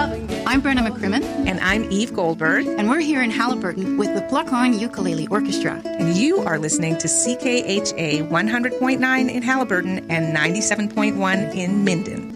I'm Brenna McCrimmon. And I'm Eve Goldberg. And we're here in Haliburton with the Pluck-On Ukulele Orchestra. And you are listening to CKHA 100.9 in Haliburton and 97.1 in Minden.